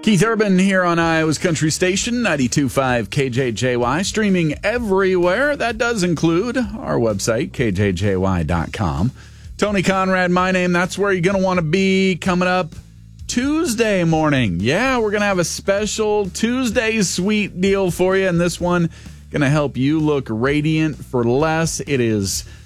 Keith Urban here on Iowa's Country Station, 92.5 KJJY, streaming everywhere. That does include our website, kjjy.com. Tony Conrad, my name. That's where you're going to want to be coming up Tuesday morning. Yeah, we're going to have a special Tuesday sweet deal for you, and this one going to help you look radiant for less. It is